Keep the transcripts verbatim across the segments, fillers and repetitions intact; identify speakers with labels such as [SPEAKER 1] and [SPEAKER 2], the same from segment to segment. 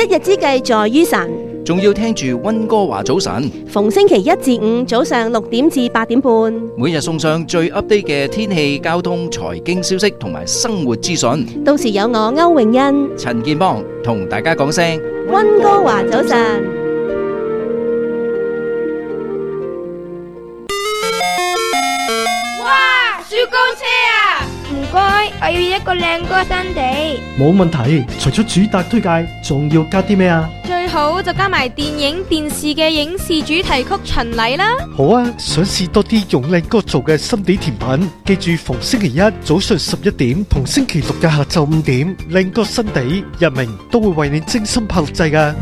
[SPEAKER 1] 一日之計在於晨，
[SPEAKER 2] 仲要聽住溫哥華早晨，
[SPEAKER 1] 逢星期一至五早上六點至八點半，
[SPEAKER 2] 每日送上最 update 嘅天氣、交通、財經消息同埋生活資訊。
[SPEAKER 1] 到時有我歐永欣、
[SPEAKER 2] 陳建邦同大家講聲
[SPEAKER 1] 溫哥華早晨。
[SPEAKER 3] 哇！雪糕車啊！唔該，我要一個靚歌新地。
[SPEAKER 4] 冇問題，除咗主打推介，仲要加啲咩啊？
[SPEAKER 3] 最好就加埋電影、電視嘅影視主題曲巡禮啦。
[SPEAKER 4] 好啊，想試多啲用靚歌做嘅心地甜品，記住逢星期一早上十一點同星期六嘅下晝五點，靚歌新地日明都會為你精心拍錄製㗎。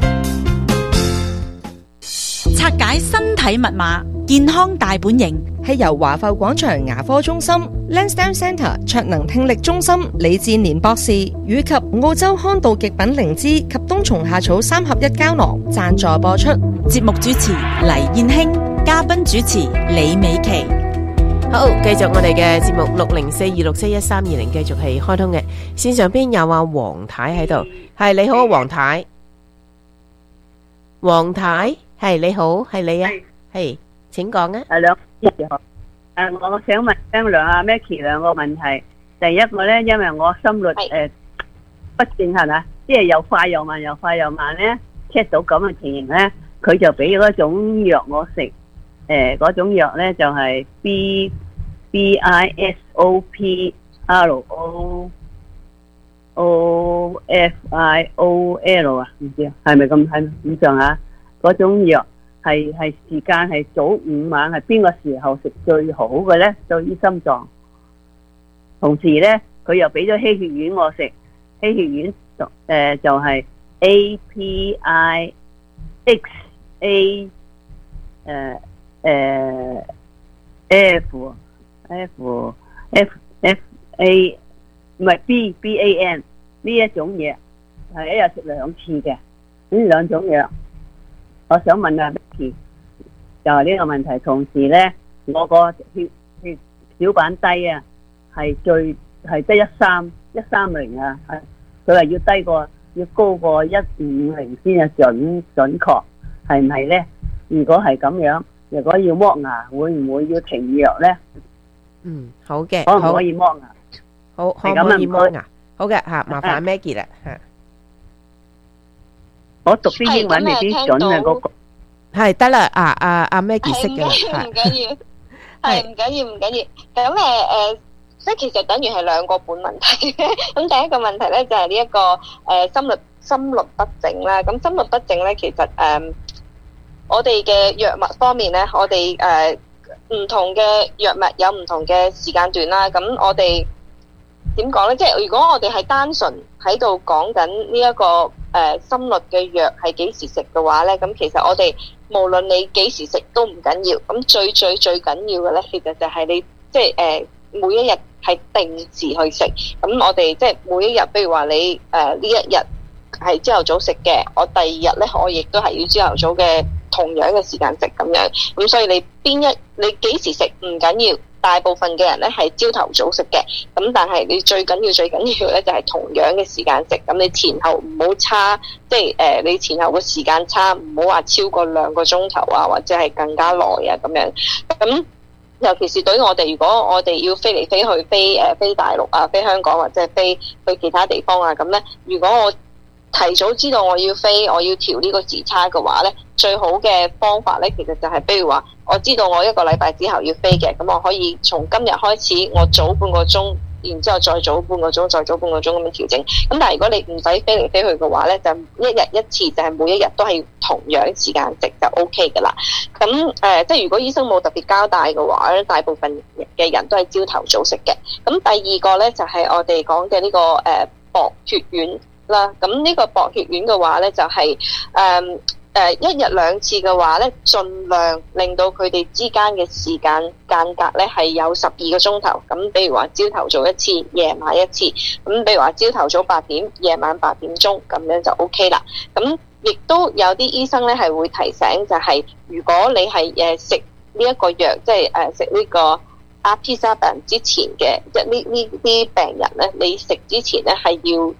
[SPEAKER 5] 拆解身體密碼，健康大本營，
[SPEAKER 6] 係由華埠廣場牙科中心、Lansdowne Centre 卓能聽力中心李志年博士以及澳洲康道極品靈芝及冬蟲夏草三合一膠囊贊助播出。
[SPEAKER 5] 節目主持黎燕卿，嘉賓主持李美琪。
[SPEAKER 7] 好，繼續我哋嘅節目六零四二六七一三二零，繼續係開通嘅。線上邊有阿黃太喺度，係你好啊，黃太。黃太係你好，係你啊，係，請講啊。
[SPEAKER 8] 係兩誒，我想問商量阿 Maggie 兩個問題。第一個咧，因為我心率誒不正係咪，即係又快又慢，又快又慢咧 check 到咁嘅情形咧，佢就俾嗰種藥我食。誒，嗰種藥咧就係 B B I S O P R O O F I O L 啊，唔知啊，係咪咁係咁上下？嗰種藥係係時間係早午晚，係邊個時候食最好嘅咧？對於心臟。同時咧，佢又俾咗稀血丸我食，稀血丸誒就係 A P I X A 誒誒 F F F F A 唔係 B B A N 呢一種嘢係一日食兩次嘅，呢兩種藥。我想問下 Vicky 就係呢個問題。同時咧，我個血血小板低啊，係最係得一三一三零啊，佢話要低過要高過一五零先係準準確，係唔係咧？如果係咁樣，如果要剝牙，會唔會要停藥咧？
[SPEAKER 7] 嗯，好嘅，
[SPEAKER 8] 可唔可以剝牙？
[SPEAKER 7] 好，可唔可以剝牙？好嘅吓，麻煩 Maggie 啦吓。我讀啲英文未必準啊，嗰個係得啦，啊啊阿 Maggie 識嘅，
[SPEAKER 9] 係唔緊要，係唔緊要，唔緊要。咁誒誒，即係其實等於係兩個本問題。咁第一個問題咧就係呢一個誒心律心律不整啦。咁心律不整咧，其實誒我哋嘅藥物方面咧，我哋誒唔同嘅藥物有唔同嘅時間段啦。咁我哋點講咧？即係如果我哋係單純喺度講緊呢一個。誒、呃、心律嘅藥係幾時食嘅話咧，咁其實我哋無論你幾時食都唔緊要，咁最最最緊要嘅咧，其實就係你即係誒、呃、每一日係定時去食。咁我哋即係每一日，譬如話你誒呢、呃、一日係朝頭早食嘅，我第二日咧我亦都係要朝頭早嘅同樣嘅時間食咁樣。咁所以你邊一你幾時食唔緊要。大部分嘅人咧係朝頭早食嘅，咁但係你最緊要最緊要咧就係同樣嘅時間食，咁你前後唔好差，即係誒你前後嘅時間差，唔好話超過兩個鐘頭啊，或者係更加耐啊咁樣。咁尤其是對於我哋，如果我哋要飛嚟飛去，飛誒飛大陸啊，飛香港或者係飛去其他地方啊，咁咧，如果我提早知道我要飛，我要調呢個時差嘅話咧，最好嘅方法咧，其實就係，比如話，我知道我一個禮拜之後要飛嘅，咁我可以從今日開始，我早半個鐘，然之後再早半個鐘，再早半個鐘咁樣調整。咁但係如果你唔使飛嚟飛去嘅話咧，就一日一次，就係每一日都係同樣時間食就 O K 噶啦。咁誒、呃，即係如果醫生冇特別交代嘅話咧，大部分嘅人都係朝頭早食嘅。咁第二個咧就係、是、我哋講嘅呢個誒、呃、薄血丸啦。咁呢個薄血丸嘅話咧就係、是、誒。呃誒、呃、一日兩次嘅話咧，盡量令到佢哋之間嘅時間間隔咧係有十二個鐘頭。咁比如話朝頭早一次，夜晚一次。咁比如話朝頭早八點，夜晚八點鐘，咁樣就 O K 啦。咁亦都有啲醫生咧係會提醒、就是，就係如果你係誒食呢一個藥，即係誒食呢個阿匹沙病之前嘅，即係呢呢啲病人咧，你食之前咧係要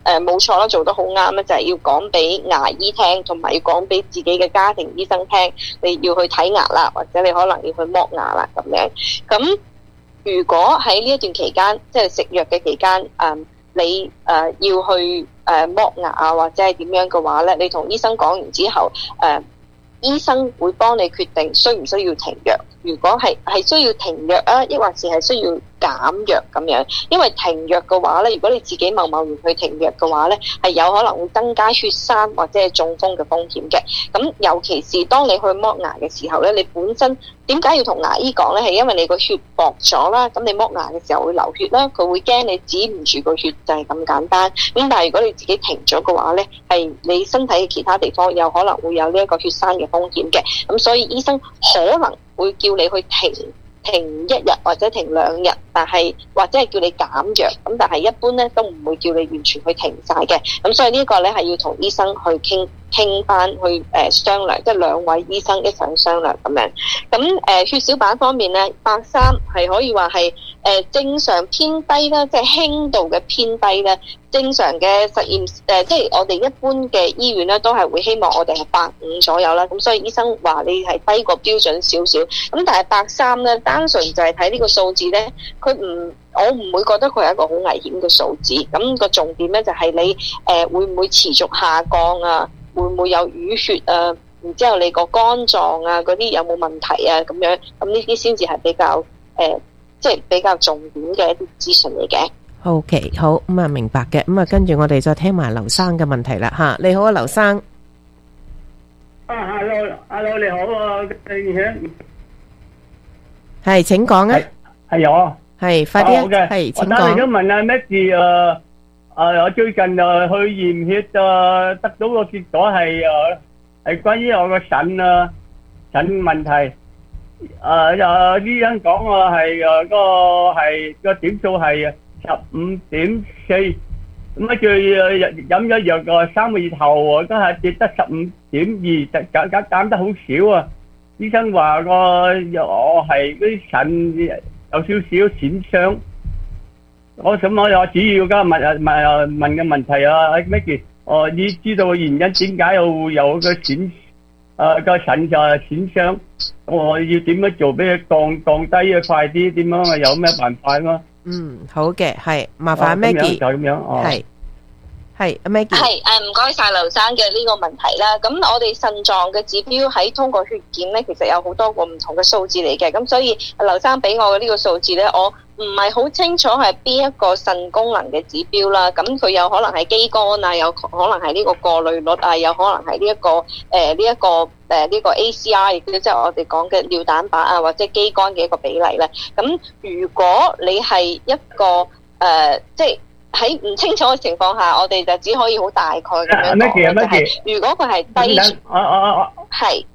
[SPEAKER 9] 誒冇錯啦，做得好啱咧，就係、是、要講俾牙醫聽，同埋要講俾自己嘅家庭醫生聽，你要去睇牙啦，或者你可能要去剝牙啦咁樣。咁如果喺呢一段期間，即係食藥嘅期間，誒、嗯、你誒、呃、要去誒剝牙啊，或者係點樣嘅話咧，你同醫生講完之後，誒、呃、醫生會幫你決定需唔需要停藥。如果係係需要停藥啊，抑或是係需要減藥咁樣。因為停藥嘅話咧，如果你自己貿貿然去停藥嘅話咧，係有可能會增加血栓或者係中風嘅風險嘅。咁尤其是當你去剝牙嘅時候咧，你本身點解要同牙醫講咧？係因為你個血薄咗啦，咁你剝牙嘅時候會流血啦，佢會驚你止唔住個血，就係咁簡單。咁但係如果你自己停咗嘅話咧，係你身體嘅其他地方有可能會有呢一個血栓嘅風險嘅。咁所以醫生可能會叫你去停停一日或者停兩日，但係或者係叫你減藥，咁但係一般咧都唔會叫你完全去停晒嘅。咁所以呢個咧係要同醫生去傾傾翻去誒、呃、商量，即係兩位醫生一齊商量咁樣。咁誒、呃、血小板方面咧，百三係可以話係誒正常偏低啦，即係輕度嘅偏低咧。正常嘅實驗誒、呃，即係我哋一般嘅醫院咧，都係會希望我哋係百五左右啦。咁所以醫生話你係低過標準少少。咁但係百三咧，單純就係睇呢個數字咧，佢唔，我唔會覺得佢係一個好危險嘅數字。咁個重點咧就係你誒、呃、會唔會持續下降啊？會唔會有淤血啊？然之後你個肝臟啊嗰啲有冇問題啊？咁樣咁呢啲先至係比較誒、呃，即係比較重點嘅一啲資訊嚟嘅。
[SPEAKER 7] OK， 好咁啊，明白嘅。咁啊，跟住我哋再聽埋劉生嘅問題啦吓。你好啊，劉生。
[SPEAKER 10] 啊 ，hello，hello， 你好啊，鄭生。
[SPEAKER 7] 係，請講啊。
[SPEAKER 10] 係有啊。
[SPEAKER 7] 係，快啲啊。係，請講。
[SPEAKER 10] 我想問下 Maggie， 誒誒，我最近誒去驗血誒，得到個結果係誒係關於我個腎啊腎問題。誒誒，醫生講我係誒嗰個係個點數係十五點四，咁啊，佢飲咗藥個三個月後，都係跌得十五點二，減減減得好少啊！醫生話個我係嗰啲腎有少少損傷，我想我我主要嘅問問問嘅問題啊，Maggie，我要知道個原因點解會有個損誒個腎就係損傷，我要點樣做俾佢降降低嘅快啲？點樣啊？有咩辦法咯？
[SPEAKER 7] 嗯，好嘅，係麻煩 Maggie，
[SPEAKER 10] 就咁樣，
[SPEAKER 7] 係係阿 Maggie，
[SPEAKER 9] 係誒，唔該晒劉生嘅呢個問題啦。咁我哋腎臟嘅指標喺通過血檢咧，其實有好多個唔同嘅數字嚟嘅。咁所以劉生俾我嘅呢個數字咧，我唔係好清楚係邊一個腎功能嘅指標啦。咁佢有可能係肌酐啊，有可能係呢個過濾率啊，有可能係呢一個誒呢一個誒呢個 A C R， 亦都即係我哋講嘅尿蛋白啊，或者肌酐嘅一個比例咧。咁如果你係一個誒、呃、即係喺唔清楚嘅情況下，我哋就只可以好大概咁樣講。就係如果佢係低，
[SPEAKER 10] 我我我
[SPEAKER 9] 係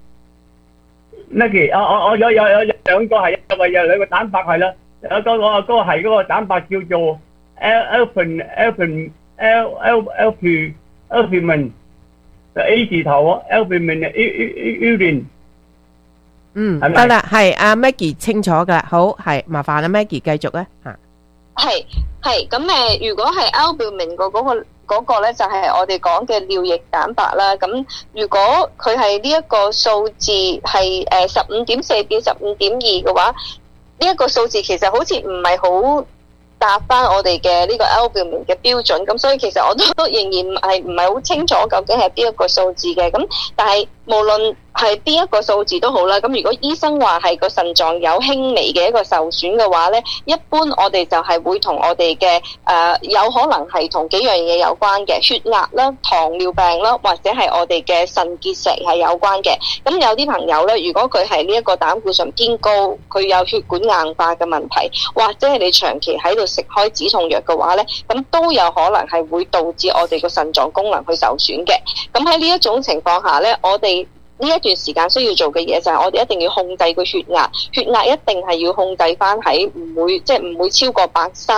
[SPEAKER 10] Maggie，我我我有有有兩個係一個有兩個蛋白係啦，有個我嗰個係嗰個蛋白叫做 alpin alpin l l alpin albumin A 字頭 albumin urine。
[SPEAKER 7] 嗯，得啦，係阿 Maggie 清楚噶啦，好，係麻煩阿 Maggie 繼續咧吓。
[SPEAKER 9] 係係咁誒，如果係 albumin 個嗰個嗰個咧，就係我哋講嘅尿液蛋白啦。咁如果佢係呢一個數字係誒十五點四至十五點二嘅話，呢一個數字其實好似唔係好答翻我哋嘅呢個 albumin 嘅標準。咁所以其實我都仍然係唔係好清楚究竟係邊一個數字嘅。咁但係無論係邊一個數字都好啦，咁如果醫生話係個腎臟有輕微嘅一個受損嘅話咧，一般我哋就係會同我哋嘅誒有可能係同幾樣嘢有關嘅，血壓啦、糖尿病啦，或者係我哋嘅腎結石係有關嘅。咁有啲朋友咧，如果佢係呢一個膽固醇偏高，佢有血管硬化嘅問題，或者係你長期喺度食開止痛藥嘅話咧，咁都有可能係會導致我哋個腎臟功能去受損嘅。咁喺呢一種情況下咧，我哋呢一段時間需要做嘅嘢就係我哋一定要控制個血壓，血壓一定係要控制翻喺唔會即係唔會超過百三，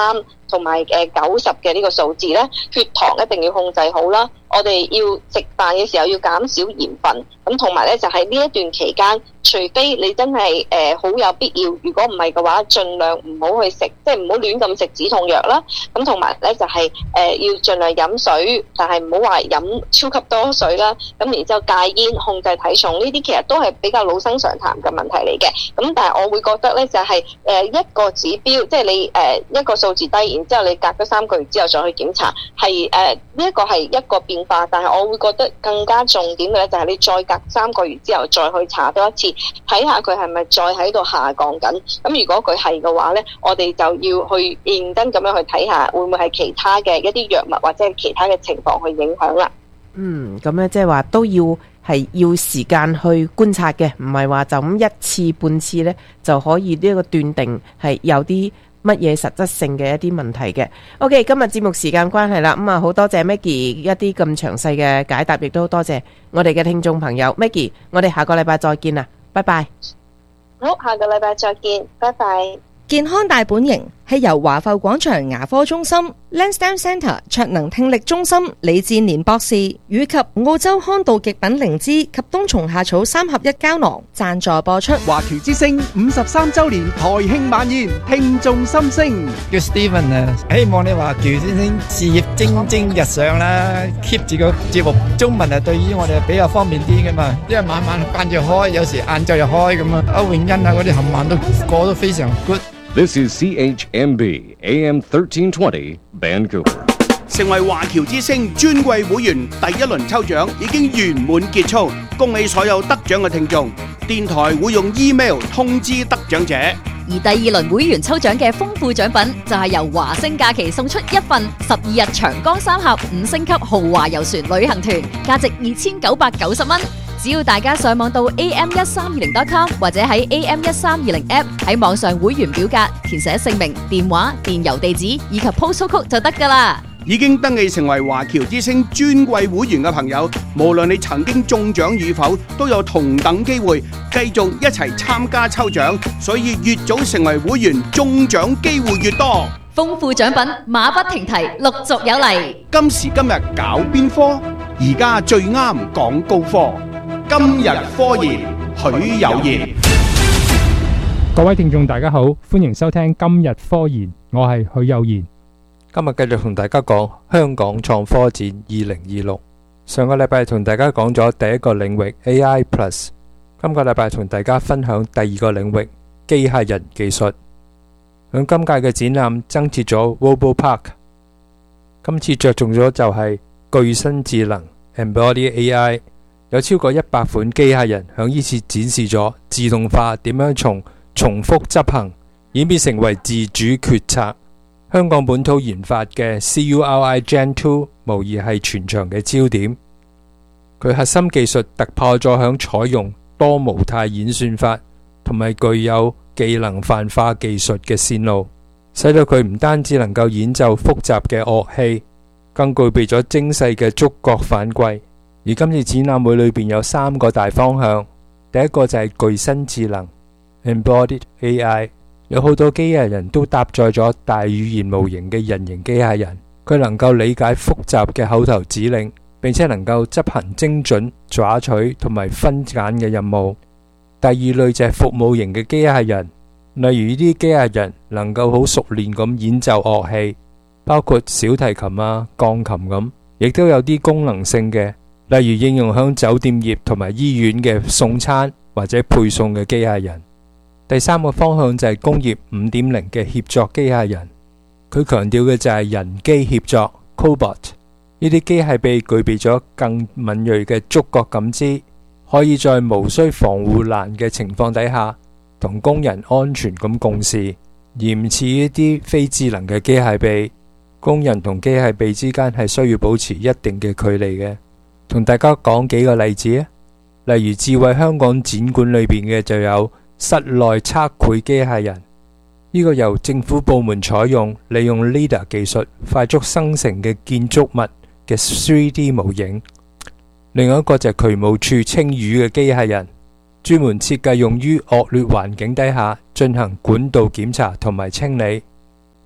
[SPEAKER 9] 同埋誒九十嘅呢個數字咧，血糖一定要控制好啦。我哋要食飯嘅時候要減少鹽分，咁同埋咧就係呢一段期間，除非你真係誒好有必要，如果唔係嘅話，盡量唔好去食，即係唔好亂咁食止痛藥啦。咁同埋咧就係、是、誒、呃、要盡量飲水，但係唔好話飲超級多水啦。咁然之後戒煙、控制體重，呢啲其實都係比較老生常談嘅問題嚟嘅。咁但係我會覺得咧就係、是、誒、呃、一個指標，即係你誒、呃、一個數字低，然之後你隔咗三個月之後再去檢查，係誒呢一個係一個變化。但係我會覺得更加重點嘅咧就係你再隔三個月之後再去查多一次，睇下佢係咪再喺度下降緊。咁如果佢係嘅話咧，我哋就要去認真咁樣去睇下，會唔會係其他嘅一啲藥物或者係其他嘅情況去影響啦。
[SPEAKER 7] 嗯，咁咧即係話都要係要時間去觀察嘅，唔係話就咁一次半次咧就可以呢個斷定係有啲乜嘢實質性嘅一啲問題嘅。OK， 今日節目時間關係啦，咁啊好多謝 Maggie 一啲咁詳細嘅解答，亦都多謝我哋嘅聽眾朋友 Maggie， 我哋下個禮拜再見啦，拜拜。
[SPEAKER 9] 好，下個禮拜再見，拜拜。
[SPEAKER 6] 健康大本營係由華埠廣場牙科中心、Lansdowne Centre 卓能聽力中心李志年博士以及澳洲康道極品靈芝及冬蟲夏草三合一膠囊贊助播出。
[SPEAKER 11] 華僑之聲五十三周年台慶晚宴，聽眾心聲。
[SPEAKER 12] 叫 Steven 啊，希望你華僑之聲事業蒸蒸日上啦 ，keep 住個節目中文啊，對於我哋比較方便啲噶嘛，因為晚晚慣住開，有時晏晝又開咁啊。歐永欣啊嗰啲冚唪唥都過得非常 good。This
[SPEAKER 13] is C H M B A M thirteen twenty Vancouver。
[SPEAKER 11] 成為華僑之聲尊貴會員第一輪抽獎已經圓滿結束，恭喜所有得獎嘅聽眾。電台會用 email 通知得獎者。
[SPEAKER 14] 而第二輪會員抽獎嘅豐富獎品就係由華星假期送出一份十二日長江三峽五星級豪華遊船旅行團，價值二千九百九十蚊。只要大家上網到 A M 一三二零 dot com 或者喺 A M 一三二零 app 喺網上會員表格填寫姓名、電話、電郵地址以及 postal code 就得㗎喇。
[SPEAKER 11] 已經登記成為華僑之聲尊貴會員嘅朋友，無論你曾經中獎與否，都有同等機會繼續一齊參加抽獎。所以越早成為會員，中獎機會越多。
[SPEAKER 14] 豐富獎品馬不停蹄，陸續有嚟。
[SPEAKER 11] 今時今日搞邊科？而家最啱講高科。今日科研，許有賢。
[SPEAKER 15] 各位聽眾大家好，歡迎收聽今日科研，我係許有賢。
[SPEAKER 16] 今日繼續同大家講香港創科展二零二六。上個禮拜同大家講咗第一個領域 A I Plus， 今個禮拜同大家分享第二個領域機械人技術。響今屆嘅展覽增設咗 RoboPark， 今次着重咗就係具身智能 Embodied A I。有超過一百款機械人響呢次展示咗自動化點樣從重複執行演變成為自主決策。香港本土研發嘅 C U R I Gen 二無疑係全場嘅焦點。佢核心技術突破咗響採用多模態演算法同埋具有技能泛化技術嘅線路，使到佢唔單止能夠演奏複雜嘅樂器，更具備咗精細嘅觸覺反饋。而今次展覽會裏邊有三個大方向，第一個就係具身智能 Embodied A I， 有好多機械人都搭載咗大語言模型嘅人形機械人，佢能夠理解複雜嘅口頭指令，並且能夠執行精準抓取同埋分揀嘅任務。第二類就係服務型嘅機械人，例如呢啲機械人能夠好熟練咁演奏樂器，包括小提琴啊、鋼琴咁，亦都有啲功能性嘅，例如應用響酒店業同埋醫院嘅送餐或者配送嘅機械人。第三個方向就係工業 五點零 嘅協作機械人，佢強調嘅就係人機協作 Cobot。 呢啲機械臂具備咗更敏銳嘅觸覺感知，可以在無需防護欄嘅情況底下同工人安全咁共事，而唔似一啲非智能嘅機械臂，工人同機械臂之間係需要保持一定嘅距離嘅。同大家講幾個例子啊，例如智慧香港展館裏邊嘅就有室內測繪機械人，呢個由政府部門採用利用 LiDAR 技術快速生成嘅建築物嘅 三 D 模型。另外一個就係渠務處清淤嘅機械人，專門設計用於惡劣環境底下進行管道檢查同埋清理。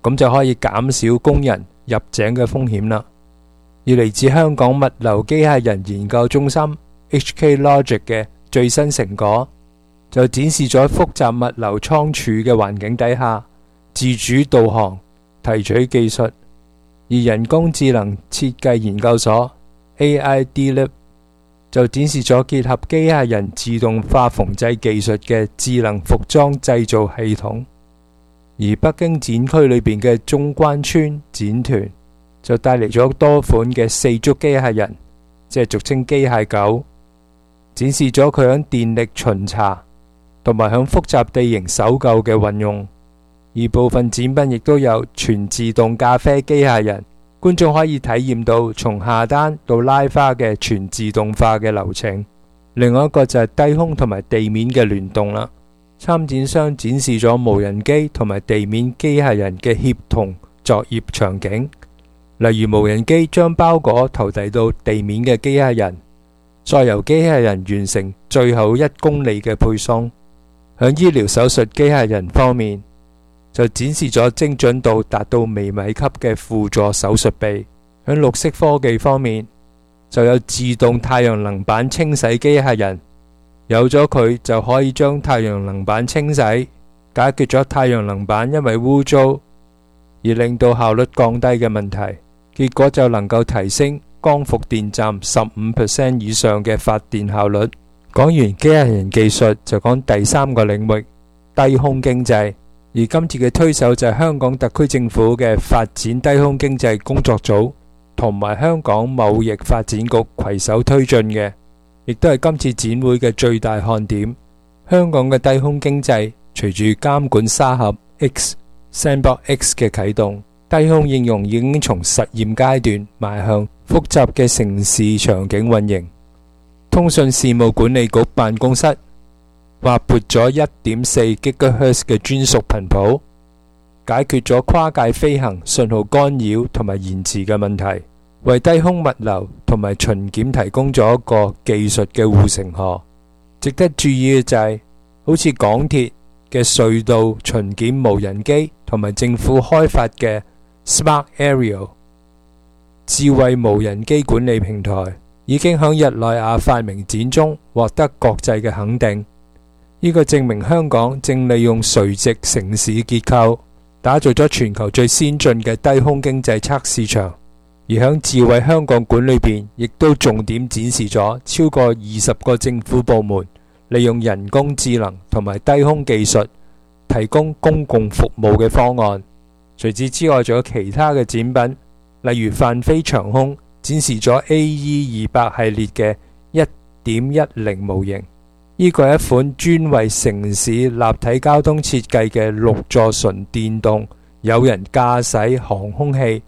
[SPEAKER 16] 咁就可以減少工人入井嘅風險啦。而嚟自香港物流機械人研究中心 H K Logic 嘅最新成果，就展示咗複雜物流倉儲嘅環境底下自主導航提取技術。而人工智能設計研究所 A I D Lab 就展示咗結合機械人自動化縫製技術嘅智能服裝製造系統。而北京展區裏邊嘅中關村展團就帶嚟咗多款嘅四足機械人，即係俗稱機械狗，展示咗佢響電力巡查同埋響複雜地形搜救嘅運用。而部分展品亦都有全自動咖啡機械人，觀眾可以體驗到從下單到拉花嘅全自動化嘅流程。另外一個就係低空同埋地面嘅聯動啦。參展商展示咗無人機同埋地面機械人嘅協同作業場景，例如無人機將包裹投遞到地面嘅機械人，再由機械人完成最後一公里嘅配送。響醫療手術機械人方面，就展示咗精準度達到微米級嘅輔助手術臂。響綠色科技方面，就有自動太陽能板清洗機械人，有咗佢就可以將太陽能板清洗，解決咗太陽能板因為污糟而令到效率降低嘅問題，結果就能夠提升光伏電站 百分之十五 以上嘅發電效率。講完機械人技術，就講第三個領域，低空經濟。而今次嘅推手就係香港特區政府嘅發展低空經濟工作組同埋香港貿易發展局攜手推進嘅，亦都係今次展會嘅最大看點。香港嘅低空經濟隨住監管沙盒 X、Sandbox X 嘅啟動，低空應用已經從實驗階段邁向複雜嘅城市場景運營。通訊事務管理局辦公室劃撥咗 一點四 gigahertz 嘅專屬頻譜，解決咗跨界飛行信號干擾同埋延遲嘅問題，為低空物流同埋巡檢提供咗一個技術嘅護城河。值得注意嘅就係、是，好似港鐵嘅隧道巡檢無人機同埋政府開發嘅 Smart Aerial 智慧無人機管理平台，已經響日內瓦發明展中獲得國際嘅肯定。呢個證明香港正利用垂直城市結構，打造咗全球最先進嘅低空經濟測試場。而響智慧香港館裏邊，亦都重點展示咗超過二十個政府部門利用人工智能同埋低空技術提供公共服務嘅方案。除此之外，仲有其他嘅展品，例如泛飛長空展示咗 A E 二百系列嘅 一點一零 模型。呢個係一款專為城市立體交通設計嘅六座純電動有人駕駛航空器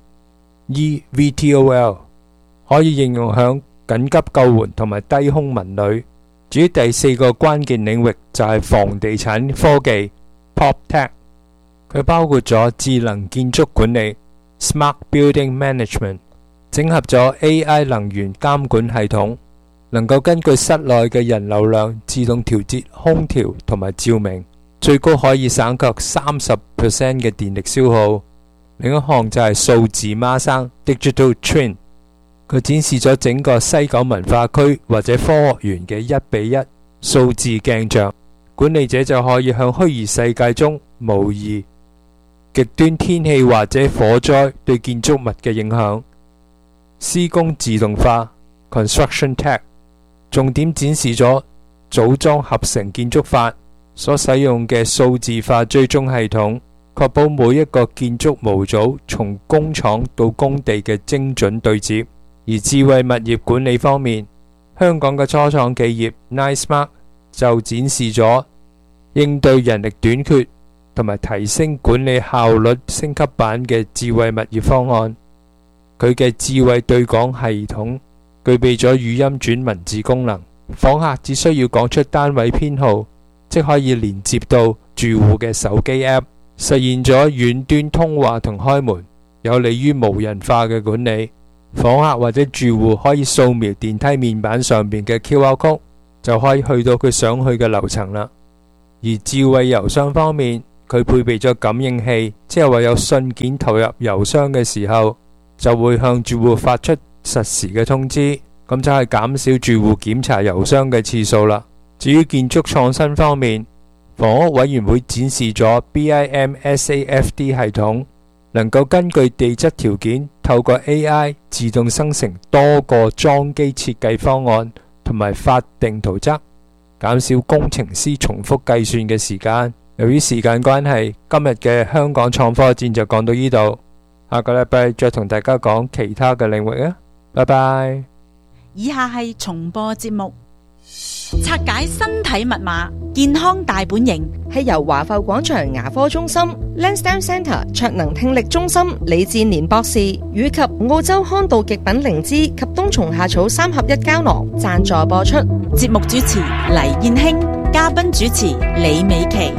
[SPEAKER 16] E V T O L， 可以應用響緊急救援同埋低空文旅。至於第四個關鍵領域就係房地產科技 PropTech， 佢包括咗智能建築管理 Smart Building Management， 整合咗 A I 能源監管系統，能夠根據室內嘅人流量自動調節空調同埋照明，最高可以省卻 百分之三十 嘅電力消耗。另一項就係數字孖生 Digital Twin， 佢展示咗整個西九文化區或者科學園嘅一比一數字鏡像，管理者就可以向虛擬世界中模擬極端天氣或者火災對建築物嘅影響。施工自動化 Construction Tech，重點展示咗組裝合成建築法所使用嘅數字化追蹤系統，確保每一個建築模組從工廠到工地嘅精準對接。而智慧物業管理方面，香港嘅初創企業 NiceSmart 就展示咗應對人力短缺同埋提升管理效率升級版嘅智慧物業方案。佢嘅智慧對講系統具備咗語音轉文字功能，訪客只需要講出單位編號，即可以連接到住戶嘅手機 App， 實現咗遠端通話同開門，有利於無人化嘅管理。訪客或者住戶可以掃描電梯面板上面嘅 Q R code， 就可以去到佢想去嘅樓層啦。而智慧郵箱方面， 佢配備咗感應器，即係話有信件投入郵箱嘅時候，就會向住戶發出實時嘅通知，咁就係減少住戶檢查郵箱嘅次數啦。至於建築創新方面，房屋委員會展示咗 B I M S A F D 系統，能夠根據地質條件，透過 A I 自動生成多個裝機設計方案同埋法定圖則，減少工程師重複計算嘅時間。由於時間關係，今日嘅香港創科戰就講到呢度，下個禮拜再同大家講其他嘅領域啊！拜拜。
[SPEAKER 5] 以下係重播節目。拆解身體密碼，健康大本營
[SPEAKER 6] 係由華埠廣場牙科中心、Lansdowne Centre 卓能聽力中心李志年博士以及澳洲康道極品靈芝及冬蟲夏草三合一膠囊贊助播出。
[SPEAKER 5] 節目主持黎燕興，嘉賓主持李美琪。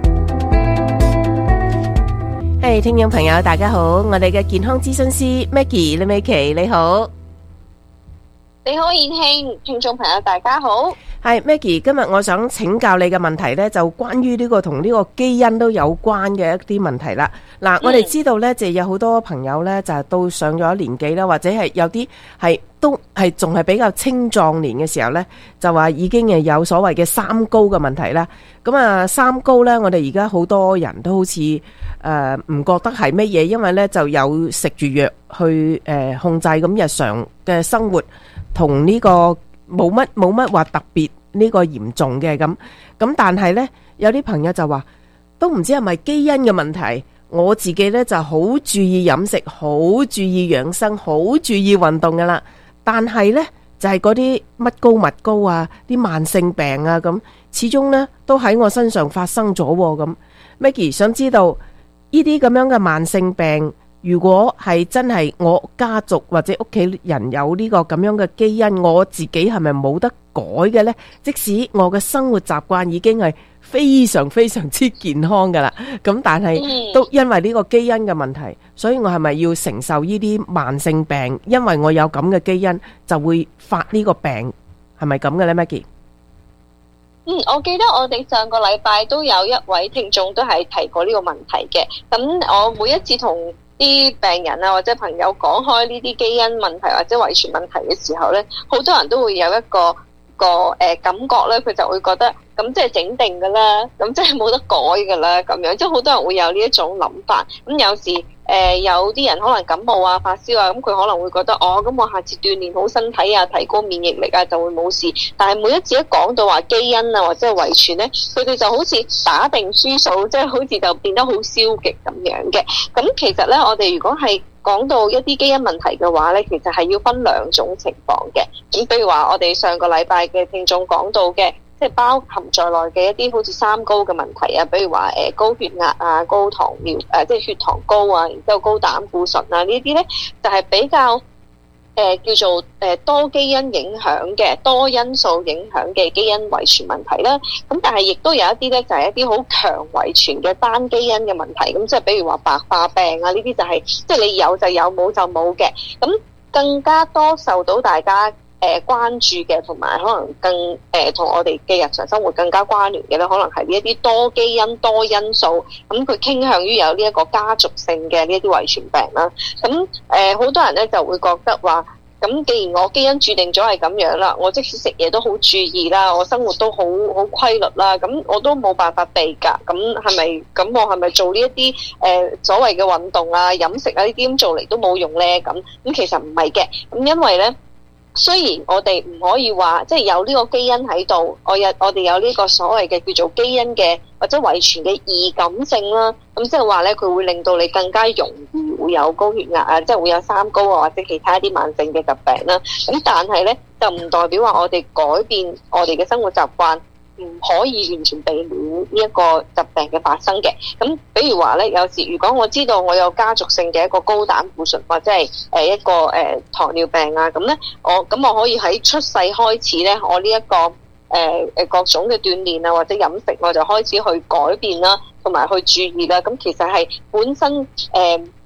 [SPEAKER 7] 係聽眾朋友大家好，我哋嘅健康諮詢師 Maggie 李美琪你好。
[SPEAKER 9] 你好，燕興，聽眾朋友大家好。
[SPEAKER 7] 係 Maggie，今日我想請教你嘅問題呢，就關於呢個同呢個基因都有關嘅一啲問題啦。嗱、嗯，我哋知道呢，就有好多朋友呢，就係到上咗年紀啦，或者係有啲係都係仲係比較青壯年嘅時候呢，就話已經係有所謂嘅三高嘅問題啦。咁啊，三高呢，我哋而家好多人都好似誒唔覺得係乜嘢，因為呢就有食住藥去誒、呃、控制咁日常嘅生活。同呢個冇乜冇乜話特別呢個嚴重嘅咁咁，但係呢，有啲朋友就話都唔知係咪基因嘅問題。我自己呢就好注意飲食，好注意養生，好注意運動噶啦。但係呢，就係嗰啲乜高乜高啊，啲慢性病啊咁，始終呢都喺我身上發生咗咁。Maggie 想知道呢啲咁樣嘅慢性病，如果係真係我家族或者屋企人有呢個咁樣嘅基因，我自己係咪冇得改嘅呢？即使我嘅生活習慣已經係非常非常之健康噶啦，咁但係都因為呢個基因嘅問題，所以我係咪要承受呢啲慢性病？因為我有咁嘅基因，就會發呢個病，係咪咁嘅呢 Maggie？
[SPEAKER 9] 嗯，我記得我哋上個禮拜都有一位聽眾都係提過呢個問題嘅。咁我每一次同啲病人啊或者朋友講開呢啲基因問題或者遺傳問題嘅時候咧，好多人都會有一個個誒、呃、感覺咧，佢就會覺得咁即係整定噶啦，咁即係冇得改噶啦，咁樣即係好多人會有呢一種諗法。咁有時誒、呃、有啲人可能感冒啊發燒啊，咁佢可能會覺得哦，咁我下次鍛鍊好身體啊，提高免疫力啊就會冇事。但係每一次一講到話基因啊或者係遺傳咧，佢哋就好似打定輸數，即係好似就變得好消極咁樣嘅。咁其實咧，我哋如果係講到一啲基因問題嘅話咧，其實係要分兩種情況嘅。咁比如話我哋上個禮拜嘅聽眾講到嘅，即係包含在內嘅一啲好似三高嘅問題啊，比如話誒高血壓啊、高糖尿誒即係血糖高啊，然之後高膽固醇啊，呢啲咧就係比較誒、呃、叫做誒多基因影響嘅、多因素影響嘅基因遺傳問題啦。咁但係亦都有一啲咧就係一啲好強遺傳嘅單基因嘅問題。咁即係比如話白化病啊，呢啲就係即係你有就有，冇就冇嘅。咁更加多受到大家誒、呃、關注嘅，同埋可能更誒同、呃、我哋嘅日常生活更加關聯嘅咧，可能係呢一啲多基因多因素，咁佢傾向於有呢一個家族性嘅呢一啲遺傳病啦。咁誒好多人咧就會覺得話，咁既然我基因注定咗係咁樣啦，我即使食嘢都好注意啦，我生活都好好規律啦，咁我都冇辦法避㗎。咁係咪咁我係咪做呢一啲誒所謂嘅運動啊、飲食啊呢啲咁做嚟都冇用咧？咁咁其實唔係嘅。咁因為咧，雖然我哋唔可以話即係有呢個基因喺度，我有我哋有呢個所謂嘅叫做基因嘅或者遺傳嘅易感性啦，咁即係話咧佢會令到你更加容易會有高血壓啊，即係會有三高啊或者其他一啲慢性嘅疾病啦。咁但係咧就唔代表話我哋改變我哋嘅生活習慣唔可以完全避免呢一個疾病嘅發生嘅。咁比如話咧，有時如果我知道我有家族性嘅一個高膽固醇或者係誒一個誒、呃、糖尿病啊，咁咧我咁我可以喺出世開始咧，我呢、這、一個誒誒、呃、各種嘅鍛鍊啊或者飲食，我就開始去改變啦，同埋去注意啦。咁其實係本身誒。呃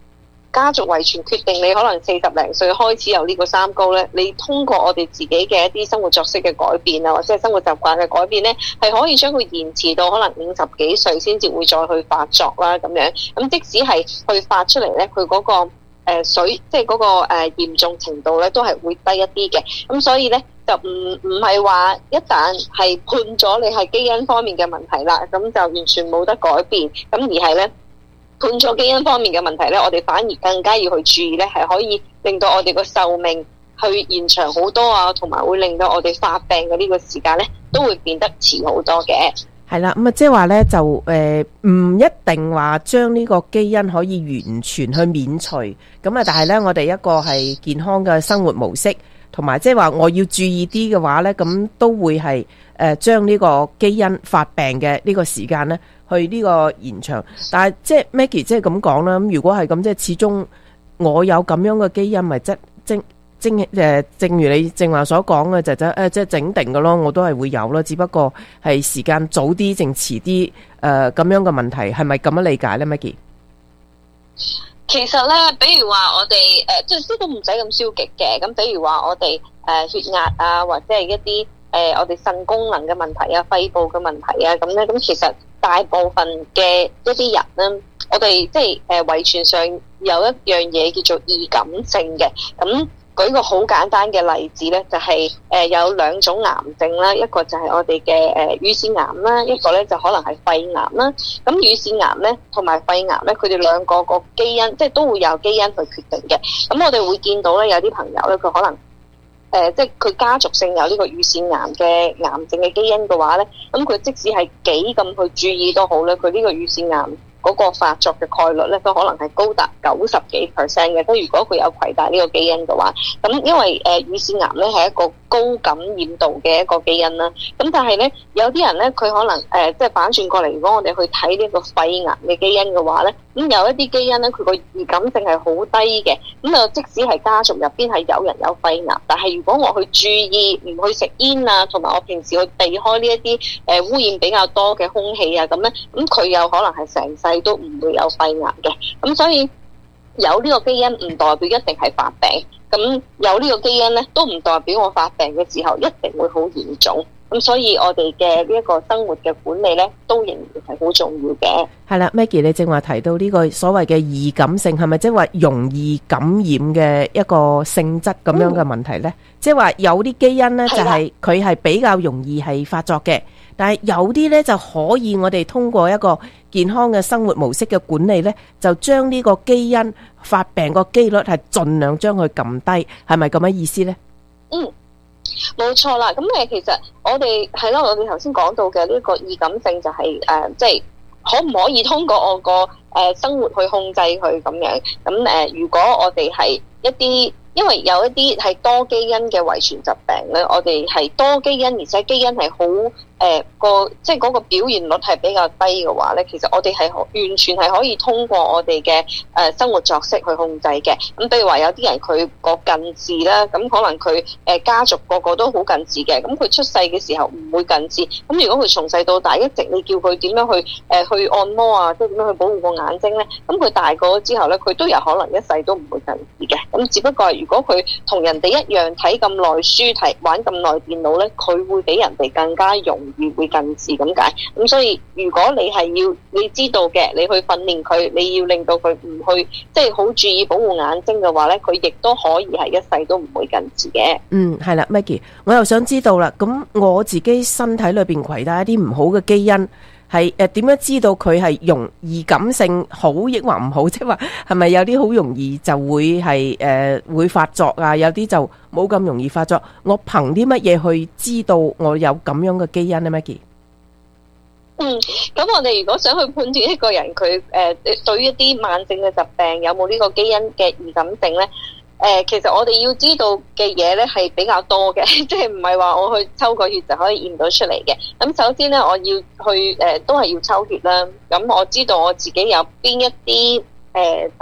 [SPEAKER 9] 家族遺傳決定你可能四十零歲開始有呢個三高咧，你通過我哋自己嘅一啲生活作息嘅改變啊，或者係生活習慣嘅改變咧，係可以將佢延遲到可能五十幾歲先至會再去發作啦咁樣。咁即使係去發出嚟咧，佢嗰個誒水即係嗰個誒嚴重程度咧，都係會低一啲嘅。咁所以咧就唔唔係話一旦係判咗你係基因方面嘅問題啦，咁就完全冇得改變。咁而係咧判咗基因方面嘅問題咧，我哋反而更加要去注意咧，係可以令到我哋個壽命去延長好多啊，同埋會令到我哋發病嘅呢個時間咧，都會變得遲好多嘅。
[SPEAKER 7] 係啦，咁啊，即係話咧，就誒唔一定話將呢個基因可以完全去免除，咁啊，但係咧，我哋一個係健康嘅生活模式，同埋即係話我要注意啲嘅話咧，咁都會係誒將呢個基因發病嘅呢個時間咧，去呢個延長。但係即係 Maggie 即係咁講啦，咁如果係咁，即係始終我有咁樣嘅基因，咪即即。正誒，正如你正話所講嘅，就就誒，即係整定嘅咯，我都係會有咯，只不過係時間早啲定遲啲誒咁樣嘅問題，係咪咁樣理解咧 ，Maggie？
[SPEAKER 9] 其實咧，比如話我哋誒，即係都唔使咁消極嘅。咁比如話我哋誒、呃、血壓啊，或者係一啲誒、呃、我哋腎功能嘅問題啊、肺部嘅問題啊，咁咧，咁其實大部分嘅一啲人咧，我哋即係誒遺傳上有一樣嘢叫做易感性嘅，咁。舉個好簡單嘅例子咧，就係、是、誒、呃、有兩種癌症啦，一個就係我哋嘅誒乳腺癌啦，一個咧就可能係肺癌啦。咁乳腺癌咧同埋肺癌咧，佢哋兩個個基因即係都會有基因去決定嘅。咁我哋會見到咧，有啲朋友咧，佢可能誒、呃、即係佢家族性有呢個乳腺癌嘅癌症嘅基因嘅話咧，咁佢即使係幾咁去注意都好咧，佢呢個乳腺癌嗰個發作嘅概率咧，都可能係高達九十幾 percent 嘅。即如果佢有攜帶呢個基因嘅話，咁因為誒、呃、乳腺癌咧係一個高感染度嘅一個基因啦。咁但係咧，有啲人咧，佢可能誒、呃、即係反轉過嚟，如果我哋去睇呢個肺癌嘅基因嘅話咧，咁有一啲基因咧，佢個易感性係好低嘅。咁啊，即使係家族入邊係有人有肺癌，但係如果我去注意唔去食煙啊，同埋我平時去避開呢一啲誒污染比較多嘅空氣啊，咁咧，咁佢有可能係成世都唔會有肺癌嘅。咁所以有呢個基因唔代表一定係發病，咁有呢個基因咧都唔代表我發病嘅時候一定會好嚴重。咁所以我哋嘅呢一個生活嘅管理咧，都仍然係好重要嘅。
[SPEAKER 7] 係啦 ，Maggie 你正話提到呢個所謂嘅易感性，係咪即係話容易感染嘅一個性質咁樣嘅問題咧？嗯、即係話有啲基因咧就係佢係比較容易係發作嘅，但係有啲咧就可以我哋通過一個健康嘅生活模式嘅管理咧，就將呢個基因發病個機率係盡量將佢撳低，係咪咁嘅意思咧？嗯。
[SPEAKER 9] 冇錯啦，咁誒其實我哋係咯，我哋頭先講到嘅呢個易感性就係、是、誒、呃，即係可唔可以通過我個誒、呃、生活去控制佢咁樣？咁誒、呃，如果我哋係一啲，因為有一啲係多基因嘅遺傳疾病咧，我哋係多基因，而且基因係好誒個，即係嗰個表現率係比較低嘅話咧，其實我哋係完全係可以通過我哋嘅誒生活作息去控制嘅。咁譬如話有啲人佢個近視啦，咁可能佢誒家族個個都好近視嘅，咁佢出世嘅時候唔會近視，咁如果佢從細到大一直你叫佢點樣去誒、呃、去按摩啊，即係點樣去保護個眼睛咧，咁佢大個咗之後咧，佢都有可能一世都唔會近視嘅。咁只不過係如果佢同人哋一樣睇咁耐書、睇玩咁耐電腦咧，佢會比人哋更加容易會近視咁解。咁所以如果你係要你知道嘅，你去訓練佢，你要令到佢唔去即係好注意保護眼睛嘅話咧，佢亦都可以係一世都唔會近視嘅。
[SPEAKER 7] 嗯，係啦 ，Maggie，我又想知道啦，咁我自己身體裏邊攜帶一啲唔好嘅基因，係誒點樣知道佢係容易感性好抑或唔好？即係話係咪有啲好容易就會係誒、呃、會發作啊？有啲就冇咁容易發作。我憑啲乜嘢去知道我有咁樣嘅基因咧 ，Maggie？
[SPEAKER 9] 嗯，咁我哋如果想去判斷一個人佢誒、呃、對於一啲慢性嘅疾病有冇呢個基因嘅易感性咧？誒、呃，其實我哋要知道嘅嘢咧係比較多嘅，即係唔係話我去抽個血就可以驗到出嚟嘅。咁首先咧，我要去誒、呃，都係要抽血啦。咁我知道我自己有邊一啲誒特，即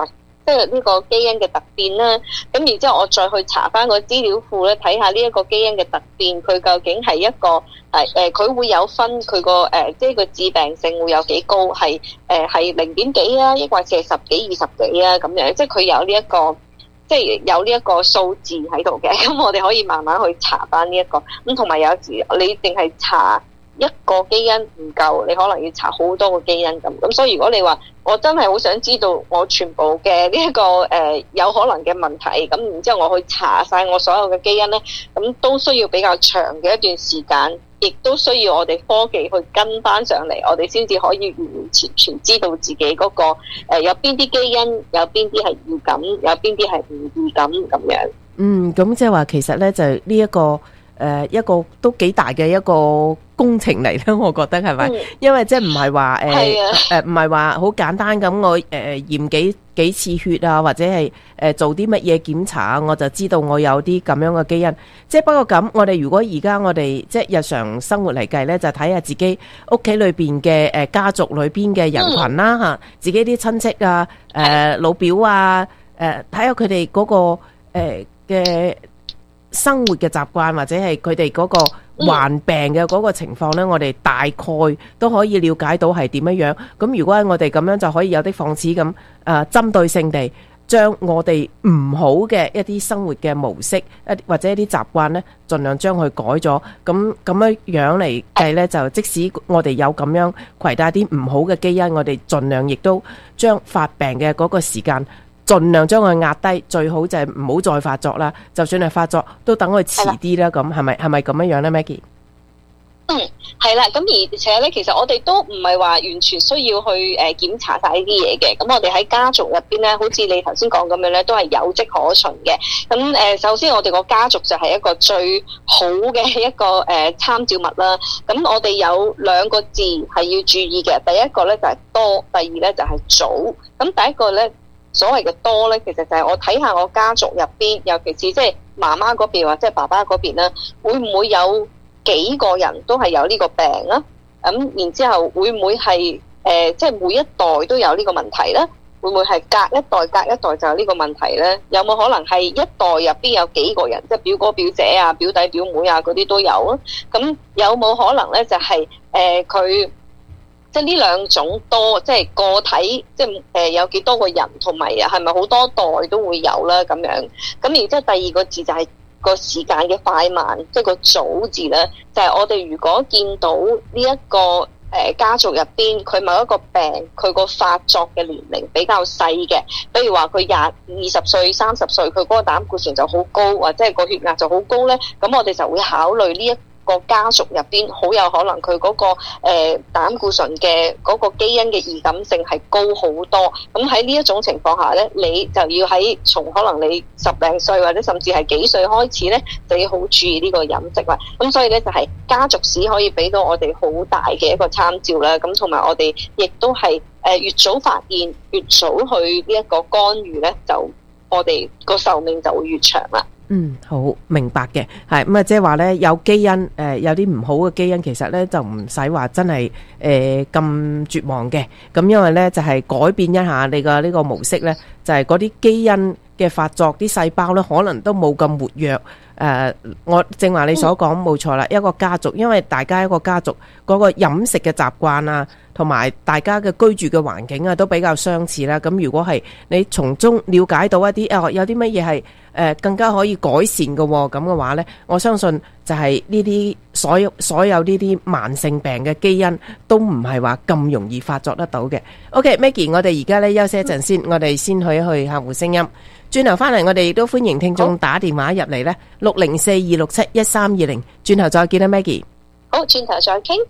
[SPEAKER 9] 即係呢個基因嘅突變啦。咁然之後我再去查翻個資料庫咧，睇下呢一個基因嘅突變，佢究竟係一個係誒，佢、呃、會有分佢個誒，即係個致病性會有幾高，係誒係零點幾啊，抑或係十幾、二十幾啊咁樣，即係佢有呢、這、一個。即係有呢一個數字喺度嘅，咁我哋可以慢慢去查翻呢一個。咁同埋有時你淨係查一個基因唔夠，你可能要查好多個基因咁。咁所以如果你話我真係好想知道我全部嘅呢一個誒、呃、有可能嘅問題，咁然之後我去查晒我所有嘅基因咧，咁都需要比較長嘅一段時間。亦都需要我哋科技去跟翻上嚟，我哋先至可以完完全全知道自己嗰、那個誒、呃、有邊啲基因，有邊啲係易感，有邊啲係唔易感咁樣。
[SPEAKER 7] 嗯，咁即係話其實咧就呢、是、一個誒、呃、一個都幾大嘅一個工程嚟咧，我覺得係咪？嗯、因為即係唔係話誒誒唔係話好簡單咁，我誒、呃、驗幾幾次血啊，或者係誒、呃、做啲乜嘢檢查啊，我就知道我有啲咁樣嘅基因。即係不過咁，我哋如果而家我哋即係日常生活嚟計咧，就睇下自己屋企裏邊嘅誒家族裏邊嘅人群啦嚇、嗯，自己啲親戚啊、誒、呃、老表啊、誒睇下佢哋嗰個誒嘅、呃、生活嘅習慣，或者係佢哋嗰個患病嘅嗰個情況咧，我哋大概都可以了解到係點樣樣。咁如果係我哋咁樣就可以有啲放矢咁誒針對性地將我哋唔好嘅一啲生活嘅模式，一或者一啲習慣咧，盡量將佢改咗。咁咁樣樣嚟計咧，就即使我哋有咁樣攜帶啲唔好嘅基因，我哋盡量亦都將發病嘅嗰個時間盡量將佢壓低，最好就係唔好再發作啦。就算係發作，都等佢遲啲啦。咁係咪係咪咁樣樣咧 ，Maggie？
[SPEAKER 9] 嗯，係啦，咁而且咧，其實我哋都唔係話完全需要去誒檢查晒呢啲嘢嘅。咁我哋喺家族入邊咧，好似你頭先講咁樣咧，都係有跡可循嘅。咁誒，首先我哋個家族就係一個最好嘅一個誒參照物啦。咁我哋有兩個字係要注意嘅，第一個咧就係多，第二咧就係早。咁第一個咧，所謂嘅多咧，其實就係我睇下我家族入邊，尤其是即係媽媽嗰邊或者係爸爸嗰邊咧，會唔會有幾個人都係有呢個病啊？咁然之後會唔會係誒、呃，即係每一代都有呢個問題咧？會唔會係隔一代隔一代就有呢個問題咧？有冇可能係一代入邊有幾個人，即係表哥表姐啊、表弟表妹啊嗰啲都有啊？咁有冇可能咧？就係誒佢即係呢兩種多，即係個體，即係誒、呃、有幾多個人，同埋係咪好多代都會有啦？咁樣咁，然之後第二個字就係、是。個時間嘅快慢，即係個早字咧，就係、是、我哋如果見到呢、這、一個誒、呃、家族入邊，佢某一個病，佢個發作嘅年齡比較細嘅，比如話佢廿二十歲、三十歲，佢嗰個膽固醇就好高，或者係個血壓就好高咧，咁我哋就會考慮呢一個家族入邊，好有可能佢嗰、那個誒、呃、膽固醇嘅嗰個基因嘅易感性係高好多。咁喺呢一種情況下咧，你就要喺從可能你十零歲或者甚至係幾歲開始咧，就要好注意呢個飲食啦。咁所以咧就係、是、家族史可以俾到我哋好大嘅一個參照啦。咁同埋我哋亦都係誒、呃、越早發現，越早去呢一個干預咧，就我哋個壽命就會越長啦。
[SPEAKER 7] 嗯，好明白嘅，係咁啊，即係話咧有基因誒、呃，有啲唔好嘅基因，其實咧就唔使話真係誒咁絕望嘅。咁因為咧就係、是、改變一下你個呢個模式咧，就係嗰啲基因嘅發作，啲細胞咧可能都冇咁活躍。誒、呃，我正話你所講冇錯啦，一個家族，因為大家一個家族嗰、那個飲食嘅習慣啊，同埋大家嘅居住嘅環境啊，都比較相似啦。咁如果係你從中了解到一啲誒、呃，有啲乜嘢係誒更加可以改善嘅咁嘅話呢，我相信就係呢啲所有所有呢啲慢性病嘅基因都唔係話咁容易發作得到嘅。OK，Maggie， 我哋而家咧休息一陣先，我哋先去一去客戶聲音，轉頭翻嚟我哋亦都歡迎聽眾打電話入嚟呢，六零四二六七一三二零，轉頭再見啦 Maggie。
[SPEAKER 9] 好，轉頭再傾。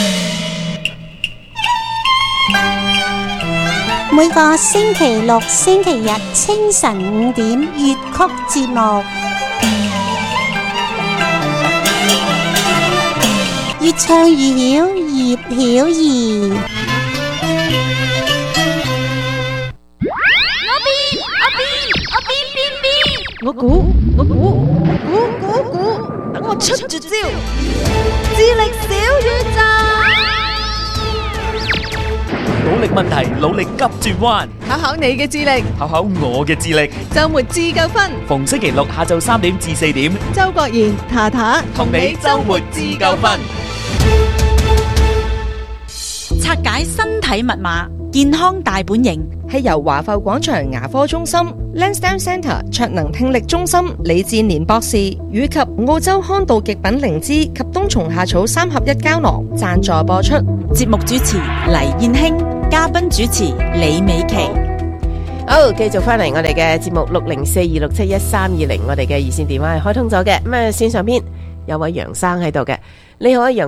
[SPEAKER 17] 每個星期六、星期日清晨五點粵曲節目，越唱越曉，葉曉儀。
[SPEAKER 3] 我變，我變，我變變變。
[SPEAKER 1] 我估，我估，估估估，等我出絕招，智力小宇宙。
[SPEAKER 18] 腦力問題，努力急轉彎。
[SPEAKER 1] 考考你嘅智力，
[SPEAKER 18] 考考我嘅智力。
[SPEAKER 1] 周末自救分，
[SPEAKER 18] 逢星期六下晝三點至四點，
[SPEAKER 1] 周國賢、塔塔
[SPEAKER 18] 同你周末自救分。
[SPEAKER 5] 拆解身體密碼，健康大本營，
[SPEAKER 6] 係由華埠廣場牙科中心、Lansdowne Centre 卓能聽力中心李志年博士以及澳洲康道極品靈芝及冬蟲夏草三合一膠囊贊助播出。
[SPEAKER 5] 節目主持黎燕卿，嘉賓主持李美琪。
[SPEAKER 7] 好，繼續翻嚟我哋嘅節目六零四二六七一三二零，我哋嘅熱線電話係開通咗嘅。咁啊，線上邊有位楊生喺度嘅，你好啊楊。